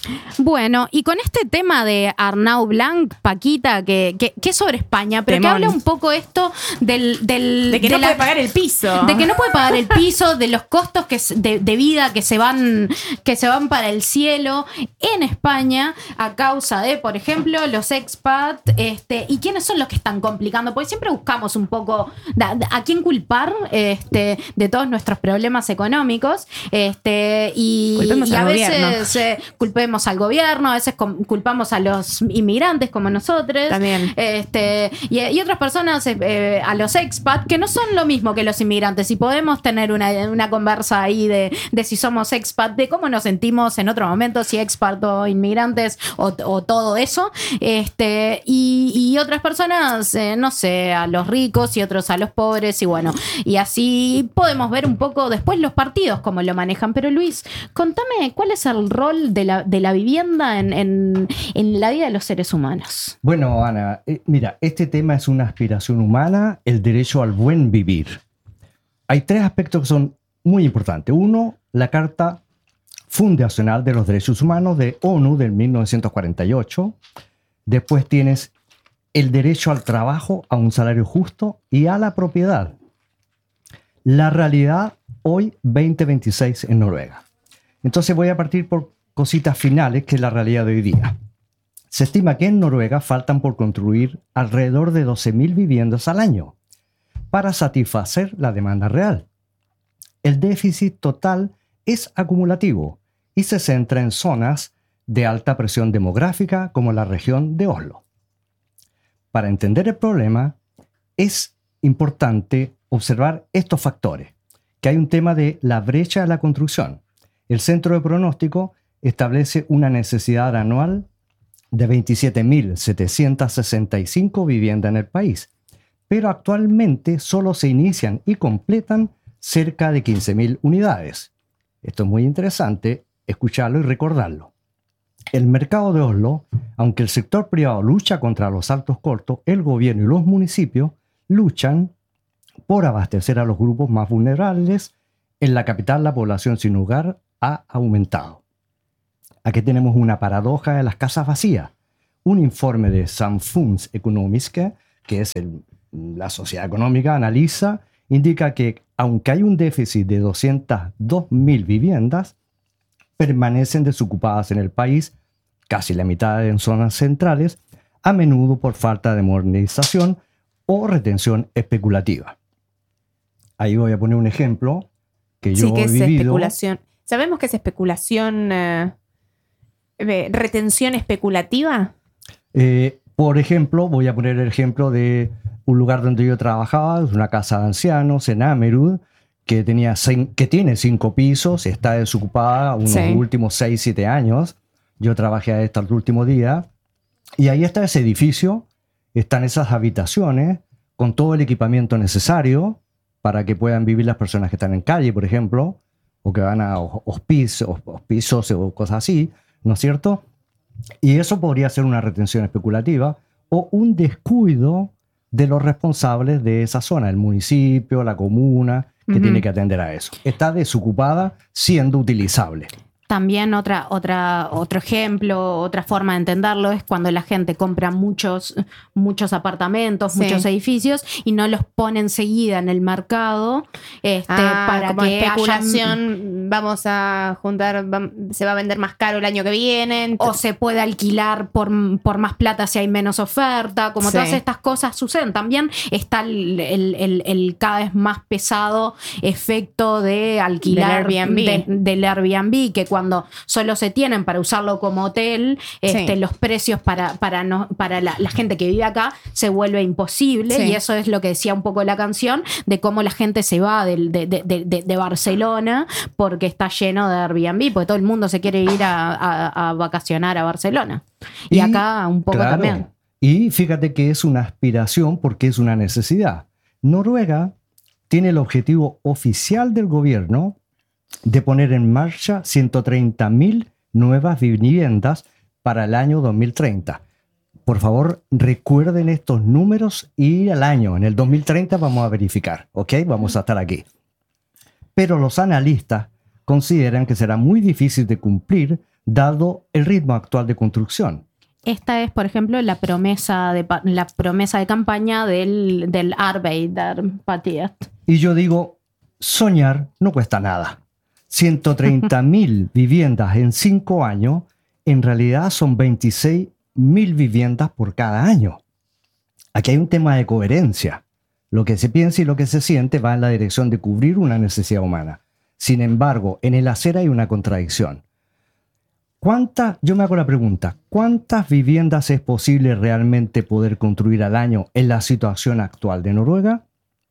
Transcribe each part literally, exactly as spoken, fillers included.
Bueno, y con este tema de Arnaud Blanc, Paquita, que, que, que es sobre España, pero Temón. que habla un poco esto del... del De que de no la, puede pagar el piso. De que no puede pagar el piso, de los costos que, de, de vida que se van que se van para el cielo en España a causa de, por ejemplo, los expats, este, y quiénes son los que están complicando, porque siempre buscamos un poco da, da, a quién culpar este, de todos nuestros problemas económicos, este, y, y a veces eh, culpemos al gobierno, a veces culpamos a los inmigrantes como nosotros. También. Este, y, y otras personas, eh, a los expats, que no son lo mismo que los inmigrantes. Y podemos tener una, una conversa ahí de, de si somos expat, de cómo nos sentimos en otro momento, si expat o inmigrantes o, o todo eso. Este, y, y otras personas, eh, no sé, a los ricos y otros a los pobres. Y bueno, y así podemos ver un poco después los partidos cómo lo manejan. Pero Luis, contame, ¿cuál es el rol de la, de la vivienda en, en, en la vida de los seres humanos? Bueno, Ana, eh, mira, este tema es una aspiración humana, el derecho al buen vivir. Hay tres aspectos que son muy importantes. Uno, la Carta Fundacional de los Derechos Humanos de ONU del mil novecientos cuarenta y ocho. Después tienes el derecho al trabajo, a un salario justo y a la propiedad. La realidad hoy, veinte veintiséis, en Noruega. Entonces voy a partir por cositas finales, que es la realidad de hoy día. Se estima que en Noruega faltan por construir alrededor de doce mil viviendas al año para satisfacer la demanda real. El déficit total es acumulativo y se centra en zonas de alta presión demográfica como la región de Oslo. Para entender el problema, es importante observar estos factores, que hay un tema de la brecha de la construcción. El Centro de Pronóstico establece una necesidad anual de veintisiete mil setecientas sesenta y cinco viviendas en el país, pero actualmente solo se inician y completan cerca de quince mil unidades. Esto es muy interesante escucharlo y recordarlo. El mercado de Oslo, aunque el sector privado lucha contra los altos costos, el gobierno y los municipios luchan por abastecer a los grupos más vulnerables. En la capital, la población sin hogar ha aumentado. Aquí tenemos una paradoja de las casas vacías. Un informe de Samfunnsøkonomiske, que es el, la sociedad económica, analiza, indica que aunque hay un déficit de doscientas dos mil viviendas, permanecen desocupadas en el país, casi la mitad en zonas centrales, a menudo por falta de modernización o retención especulativa. Ahí voy a poner un ejemplo que yo sí, que he es vivido. Especulación. ¿Sabemos que es especulación, eh, retención especulativa? Eh, por ejemplo, voy a poner el ejemplo de un lugar donde yo trabajaba, una casa de ancianos en Amerud, que, tenía, que tiene cinco pisos, está desocupada unos sí. últimos seis, siete años. Yo trabajé ahí hasta el último día. Y ahí está ese edificio, están esas habitaciones con todo el equipamiento necesario para que puedan vivir las personas que están en calle, por ejemplo, o que van a hospicios, hospicios o cosas así, ¿no es cierto? Y eso podría ser una retención especulativa o un descuido de los responsables de esa zona, el municipio, la comuna, que uh-huh. tiene que atender a eso. Está desocupada siendo utilizable. También otra, otra, otro ejemplo, otra forma de entenderlo es cuando la gente compra muchos, muchos apartamentos, sí. muchos edificios y no los pone enseguida en el mercado este, ah, para como que especulación, hayan... vamos a juntar, se va a vender más caro el año que viene. O se puede alquilar por, por más plata si hay menos oferta, como sí. todas estas cosas suceden. También está el, el, el, el cada vez más pesado efecto de alquilar del Airbnb, de, del Airbnb que cuando solo se tienen para usarlo como hotel, este, sí. los precios para, para, no, para la, la gente que vive acá se vuelve imposible, sí. y eso es lo que decía un poco la canción, de cómo la gente se va de, de, de, de, de Barcelona porque está lleno de Airbnb, porque todo el mundo se quiere ir a, a, a vacacionar a Barcelona. Y, y acá un poco claro, también. Y fíjate que es una aspiración porque es una necesidad. Noruega tiene el objetivo oficial del gobierno de poner en marcha ciento treinta mil nuevas viviendas para el año dos mil treinta. Por favor, recuerden estos números y el año. En el dos mil treinta vamos a verificar, ¿ok? Vamos a estar aquí. Pero los analistas consideran que será muy difícil de cumplir dado el ritmo actual de construcción. Esta es, por ejemplo, la promesa de, la promesa de campaña del, del Arbeiderpartiet. Y yo digo, soñar no cuesta nada. ciento treinta mil viviendas en cinco años, en realidad son veintiséis mil viviendas por cada año. Aquí hay un tema de coherencia. Lo que se piensa y lo que se siente va en la dirección de cubrir una necesidad humana. Sin embargo, en el hacer hay una contradicción. ¿Cuántas, yo me hago la pregunta, ¿cuántas viviendas es posible realmente poder construir al año en la situación actual de Noruega?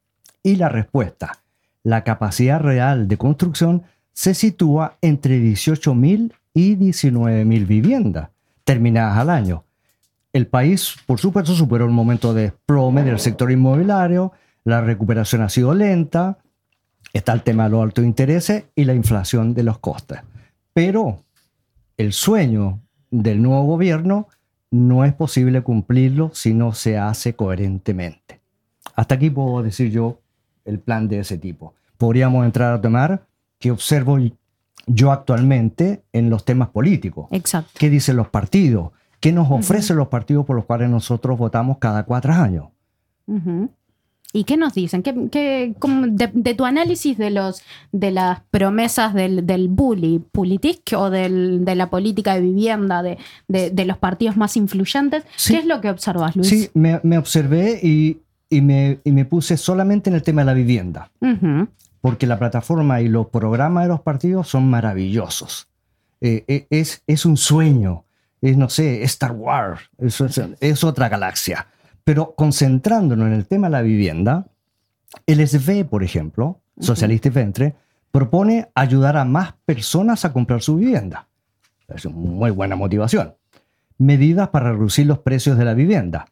Y la respuesta, la capacidad real de construcción se sitúa entre dieciocho mil y diecinueve mil viviendas terminadas al año. El país, por supuesto, superó un momento de desplome del sector inmobiliario, la recuperación ha sido lenta, está el tema de los altos intereses y la inflación de los costes. Pero el sueño del nuevo gobierno no es posible cumplirlo si no se hace coherentemente. Hasta aquí puedo decir yo el plan de ese tipo. Podríamos entrar a tomar que observo yo actualmente en los temas políticos. Exacto. ¿Qué dicen los partidos? ¿Qué nos ofrecen uh-huh. los partidos por los cuales nosotros votamos cada cuatro años? Uh-huh. ¿Y qué nos dicen? ¿Qué, qué, cómo, de, de tu análisis de, los, de las promesas del, del bully, politik o del, de la política de vivienda de, de, de los partidos más influyentes, sí. ¿Qué es lo que observas, Luis? Sí, me, me observé y, y, me, y me puse solamente en el tema de la vivienda. Uh-huh. Porque la plataforma y los programas de los partidos son maravillosos. Eh, es, es un sueño. Es, no sé, Star Wars. Es, es, es otra galaxia. Pero concentrándonos en el tema de la vivienda, el S V, por ejemplo, Socialista y Venstre, propone ayudar a más personas a comprar su vivienda. Es una muy buena motivación. Medidas para reducir los precios de la vivienda.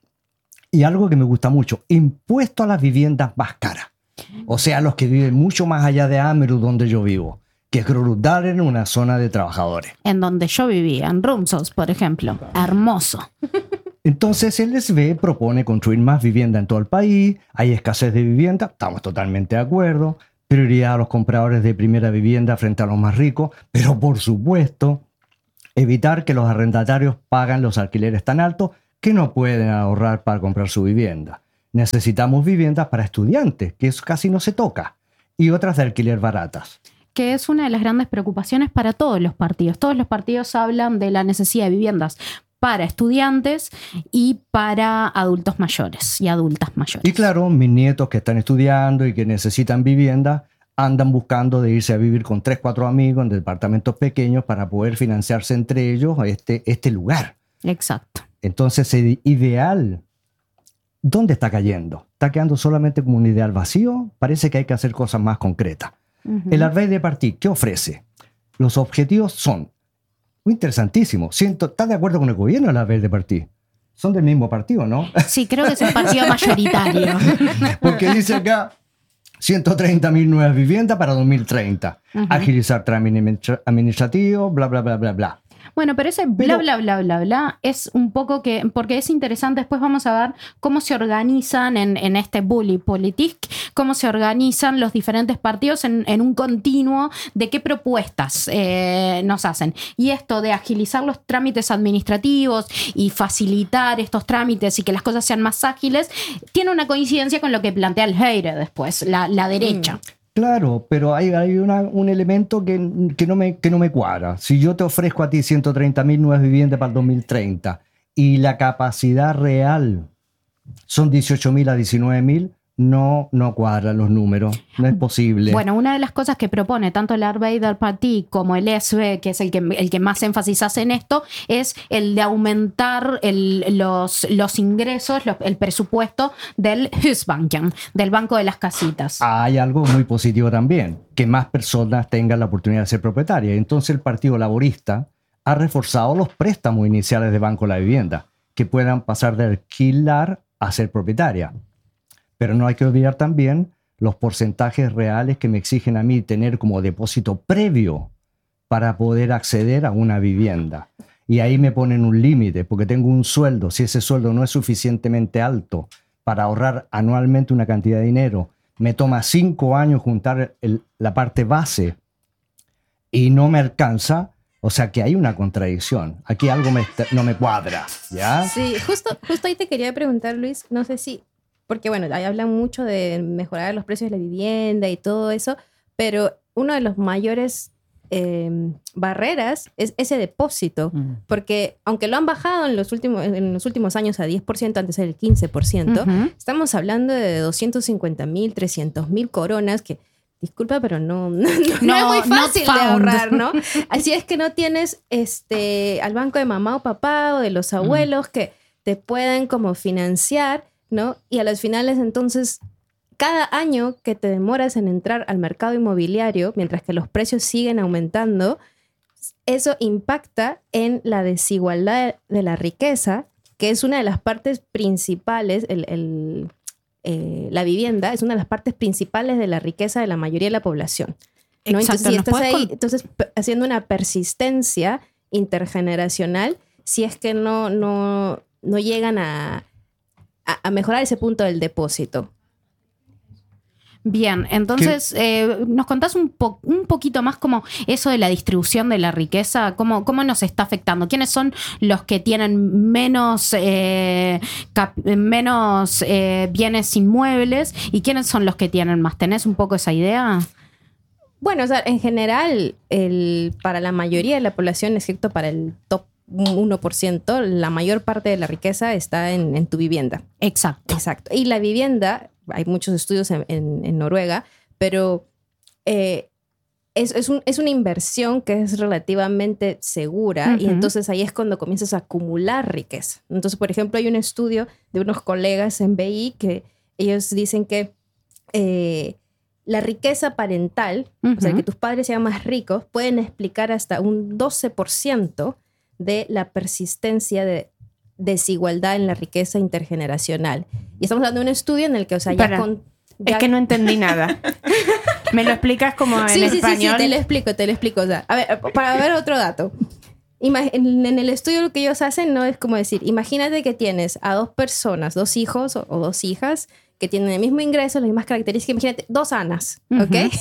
Y algo que me gusta mucho, impuesto a las viviendas más caras. O sea, los que viven mucho más allá de Ameru, donde yo vivo, que es Groruddalen, una zona de trabajadores. En donde yo vivía, en Rumsos, por ejemplo. Hermoso. Entonces el S V propone construir más vivienda en todo el país, hay escasez de vivienda, estamos totalmente de acuerdo, prioridad a los compradores de primera vivienda frente a los más ricos, pero por supuesto, evitar que los arrendatarios paguen los alquileres tan altos que no pueden ahorrar para comprar su vivienda. Necesitamos viviendas para estudiantes, que eso casi no se toca, y otras de alquiler baratas. Que es una de las grandes preocupaciones para todos los partidos. Todos los partidos hablan de la necesidad de viviendas para estudiantes y para adultos mayores y adultas mayores. Y claro, mis nietos que están estudiando y que necesitan vivienda andan buscando de irse a vivir con tres, cuatro amigos en departamentos pequeños para poder financiarse entre ellos este, este lugar. Exacto. Entonces, el ideal, ¿dónde está cayendo? ¿Está quedando solamente como un ideal vacío? Parece que hay que hacer cosas más concretas. Uh-huh. El Arbeiderpartiet, ¿qué ofrece? Los objetivos son muy interesantísimo. Siento, ¿estás de acuerdo con el gobierno de la Arbeiderpartiet? Son del mismo partido, ¿no? Sí, creo que es un partido mayoritario. Porque dice acá ciento treinta mil nuevas viviendas para dos mil treinta. Uh-huh. Agilizar trámite administrativo, bla, bla, bla, bla, bla. Bueno, pero ese bla, bla, bla, bla, bla es un poco que, porque es interesante, después vamos a ver cómo se organizan en, en este bully politik, cómo se organizan los diferentes partidos en, en un continuo de qué propuestas eh, nos hacen. Y esto de agilizar los trámites administrativos y facilitar estos trámites y que las cosas sean más ágiles, tiene una coincidencia con lo que plantea el Høyre después, la, la derecha. Mm. Claro, pero hay, hay una, un elemento que, que, no me, que no me cuadra. Si yo te ofrezco a ti ciento treinta mil nuevas viviendas para el dos mil treinta y la capacidad real son dieciocho mil a diecinueve mil, no, no cuadran los números, no es posible. Bueno, una de las cosas que propone tanto el Arbeiderpartiet como el S V, que es el que, el que más énfasis hace en esto, es el de aumentar el, los, los ingresos, los, el presupuesto del Husbanken, del Banco de las Casitas. Hay algo muy positivo también, que más personas tengan la oportunidad de ser propietarias. Entonces el Partido Laborista ha reforzado los préstamos iniciales de Banco de la Vivienda, que puedan pasar de alquilar a ser propietaria. Pero no hay que olvidar también los porcentajes reales que me exigen a mí tener como depósito previo para poder acceder a una vivienda. Y ahí me ponen un límite, porque tengo un sueldo. Si ese sueldo no es suficientemente alto para ahorrar anualmente una cantidad de dinero, me toma cinco años juntar el, la parte base y no me alcanza, O sea que hay una contradicción. Aquí algo me está- no me cuadra, ¿ya? Sí, justo, justo ahí te quería preguntar, Luis, no sé si, porque bueno, ahí hablan mucho de mejorar los precios de la vivienda y todo eso, pero uno de los mayores eh, barreras es ese depósito, Mm. porque aunque lo han bajado en los últimos, en los últimos años a diez por ciento, antes era el quince por ciento, Ujú. estamos hablando de doscientos cincuenta mil, trescientos mil coronas que... Disculpa, pero no, no, no, No, es muy not fácil de found. ahorrar, ¿no? Así es que no tienes este, al banco de mamá o papá o de los abuelos que te puedan como financiar, ¿no? Y a los finales, entonces, cada año que te demoras en entrar al mercado inmobiliario, mientras que los precios siguen aumentando, eso impacta en la desigualdad de la riqueza, que es una de las partes principales, el, el, eh, la vivienda es una de las partes principales de la riqueza de la mayoría de la población, ¿no? Exacto, Entonces, si ¿nos estás puedes ahí, con- entonces p- haciendo una persistencia intergeneracional, si es que no, no, no llegan a, a, a mejorar ese punto del depósito. Bien, entonces, eh, ¿nos contás un, po- un poquito más como eso de la distribución de la riqueza? ¿Cómo, cómo nos está afectando? ¿Quiénes son los que tienen menos, eh, cap- menos eh, bienes inmuebles y quiénes son los que tienen más? ¿Tenés un poco esa idea? Bueno, o sea, en general, el, para la mayoría de la población, excepto para el top uno por ciento, la mayor parte de la riqueza está en, en tu vivienda. Exacto. Exacto. Y la vivienda, hay muchos estudios en, en- en Noruega, pero eh, es, es, un- es una inversión que es relativamente segura y Ujú. entonces ahí es cuando comienzas a acumular riqueza. Entonces, por ejemplo, hay un estudio de unos colegas en B I que ellos dicen que eh, la riqueza parental, o sea, Ujú. que tus padres sean más ricos, pueden explicar hasta un doce por ciento de la persistencia de desigualdad en la riqueza intergeneracional. Y estamos hablando de un estudio en el que, o sea, ya Para. con... Es ya- que no entendí nada. ¿Me lo explicas como en sí, sí, sí, español? sí, te lo explico, te lo explico. O sea, a ver, para ver otro dato. Ima- en, en el estudio lo que ellos hacen no es como decir, imagínate que tienes a dos personas, dos hijos o, o dos hijas que tienen el mismo ingreso, las mismas características. Imagínate, dos Anas, ¿ok? Ujú.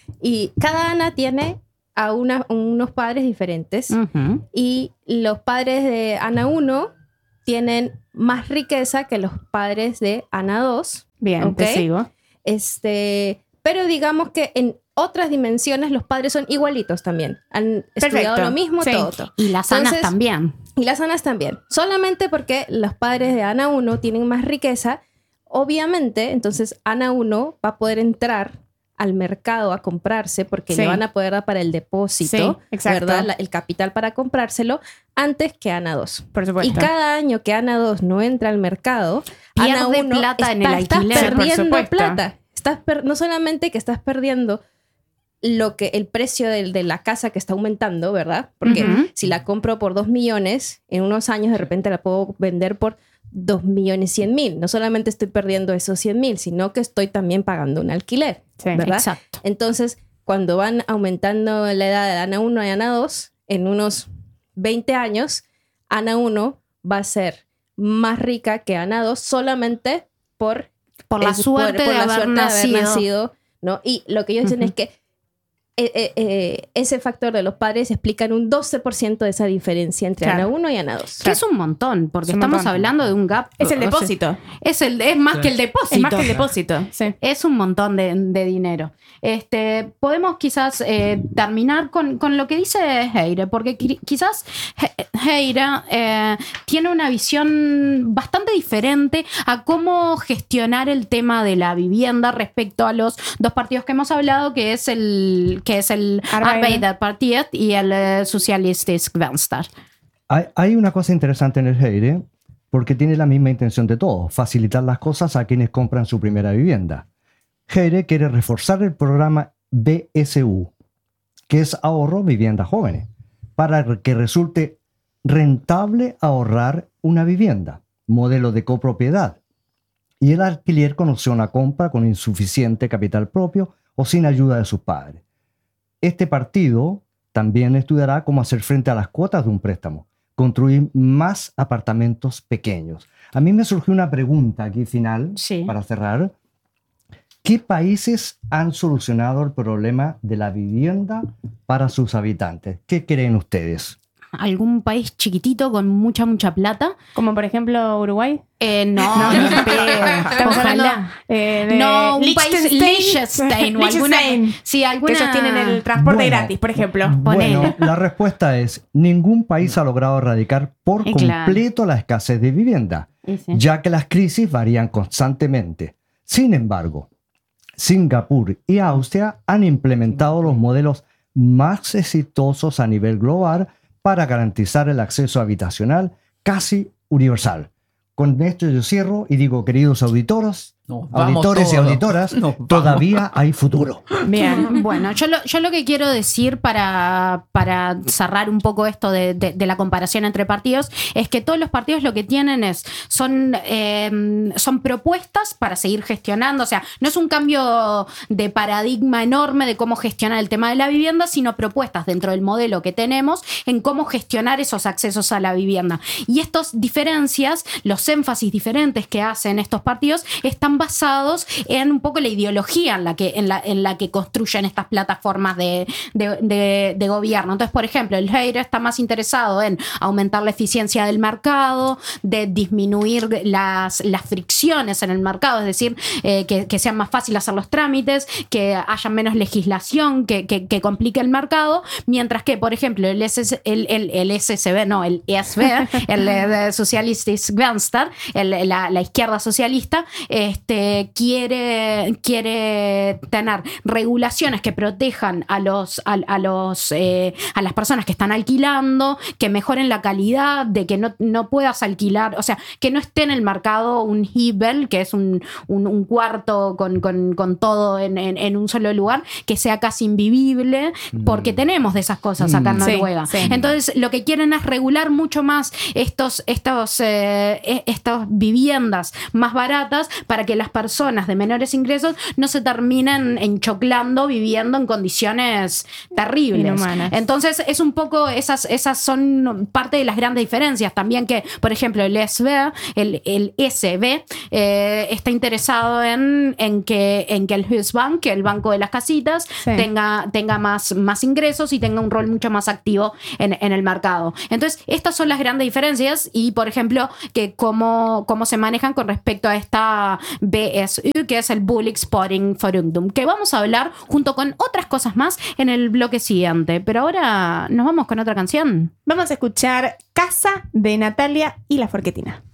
Y cada Ana tiene a una- unos padres diferentes. Ujú. Y los padres de Ana uno tienen más riqueza que los padres de Ana dos. Bien, ¿ok? te sigo. Este, pero digamos que en otras dimensiones los padres son igualitos también. Han estudiado Perfecto. lo mismo, Sí. todo, todo. Y las sanas Entonces, también. Y las Anas también. Solamente porque los padres de Ana uno tienen más riqueza, obviamente, entonces Ana uno va a poder entrar al mercado a comprarse porque Sí. le van a poder dar para el depósito, Sí, exacto. ¿verdad? La- el capital para comprárselo antes que Ana dos. Por supuesto. Y cada año que Ana dos no entra al mercado, Pierde Ana uno plata en está- el estás alquiler, por perdiendo supuesto. plata. Estás per- no solamente que estás perdiendo lo que el precio del- de, la casa que está aumentando, ¿verdad? Porque Ujú. si la compro por dos millones, en unos años de repente la puedo vender por dos millones cien mil. No solamente estoy perdiendo esos cien mil, sino que estoy también pagando un alquiler, Sí, ¿verdad? Exacto. Entonces, cuando van aumentando la edad de Ana uno y Ana dos, en unos veinte años, Ana uno va a ser más rica que Ana dos solamente por, Por la es- suerte de la haber suerte de haber nacido. nacido, ¿no? Y lo que ellos dicen Ujú. es que eh, eh, eh, ese factor de los padres explican un doce por ciento de esa diferencia entre Claro. Ana uno y Ana dos. Que es un montón, porque Es un estamos montón. hablando de un gap. Es el o sea, depósito. es, el, es más Sí. que el depósito. Es más que el depósito. Sí. Es un montón de, de dinero. Este, podemos quizás eh, terminar con, con lo que dice Heire, porque qui- quizás He- Heire eh, tiene una visión bastante diferente a cómo gestionar el tema de la vivienda respecto a los dos partidos que hemos hablado, que es el, que es el Arbeider. Arbeiderpartiet y el eh, Socialistisk Venstre. Hay, hay una cosa interesante en el Heire, porque tiene la misma intención de todos, facilitar las cosas a quienes compran su primera vivienda. Heire quiere reforzar el programa B S U, que es Ahorro Vivienda Jóvenes, para que resulte rentable ahorrar una vivienda, modelo de copropiedad, y el alquiler con opción a compra con insuficiente capital propio o sin ayuda de sus padres. Este partido también estudiará cómo hacer frente a las cuotas de un préstamo, construir más apartamentos pequeños. A mí me surgió una pregunta aquí final, Sí. para cerrar. ¿Qué países han solucionado el problema de la vivienda para sus habitantes? ¿Qué creen ustedes? ¿Algún país chiquitito con mucha, mucha plata? Como por ejemplo Uruguay. Eh, no, No, ni no. en pedo. Estamos Ojalá. hablando, eh, de No, un país Liechtenstein. Liechtenstein o alguna, Liechtenstein. sí, alguna. Que ellos tienen el transporte Bueno. gratis, por ejemplo. Ponele. Bueno, la respuesta es, ningún país ha logrado erradicar por Eh, claro. completo la escasez de vivienda, Y sí. ya que las crisis varían constantemente. Sin embargo, Singapur y Austria han implementado los modelos más exitosos a nivel global para garantizar el acceso habitacional casi universal. Con esto yo cierro y digo, queridos auditores, Nos vamos auditores y todos. auditoras, Nos vamos. todavía hay futuro. Bien. Bueno, yo lo, yo lo que quiero decir para, para cerrar un poco esto de, de- de la comparación entre partidos es que todos los partidos lo que tienen es son, eh, son propuestas para seguir gestionando. O sea, no es un cambio de paradigma enorme de cómo gestionar el tema de la vivienda, sino propuestas dentro del modelo que tenemos en cómo gestionar esos accesos a la vivienda. Y estas diferencias, los énfasis diferentes que hacen estos partidos, están basados en un poco la ideología en la que, en la, en la que construyen estas plataformas de, de, de- de gobierno. Entonces, por ejemplo, el Heir está más interesado en aumentar la eficiencia del mercado, de disminuir las, las fricciones en el mercado, es decir, eh, que, que sea más fácil hacer los trámites, que haya menos legislación que, que, que complique el mercado, mientras que, por ejemplo, el, S S, el, el, el S S B, no, el E S B, el eh, Socialistisk Vänster, el- la, la izquierda socialista, este, quiere, quiere tener regulaciones que protejan a los, a, a los eh, a las personas que están alquilando, que mejoren la calidad, de que no, no puedas alquilar, o sea, que no esté en el mercado un Hibel, que es un, un, un cuarto con, con, con todo en, en, en un solo lugar, que sea casi invivible, porque tenemos de esas cosas acá en Sí, Noruega. sí. Entonces, lo que quieren es regular mucho más estos, estos, eh, e- estas viviendas más baratas para que las personas de menores ingresos no se terminen enchoclando viviendo en condiciones terribles. Inhumanas. Entonces, es un poco, esas, esas son parte de las grandes diferencias. También que, por ejemplo, el S B, el, el S B, eh, está interesado en, en, que, en que el Husbank, que el banco de las casitas, Sí. tenga, tenga más, más ingresos y tenga un rol mucho más activo en, en el mercado. Entonces, estas son las grandes diferencias y, por ejemplo, que cómo, cómo se manejan con respecto a esta B S U, que es el Bulk Spotting Forundum, que vamos a hablar junto con otras cosas más en el bloque siguiente. Pero ahora nos vamos con otra canción. Vamos a escuchar Casa de Natalia y la Forquetina.